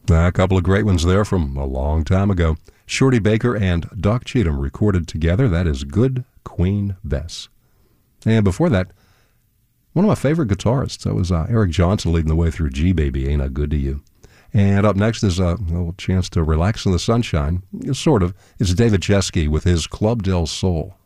A couple of great ones there from a long time ago. Shorty Baker and Doc Cheatham recorded together. That is Good Queen Bess. And before that, one of my favorite guitarists, that was Eric Johnson leading the way through G Baby, Ain't I Good to You. And up next is a little chance to relax in the sunshine, sort of. It's David Chesky with his Club Del Sol.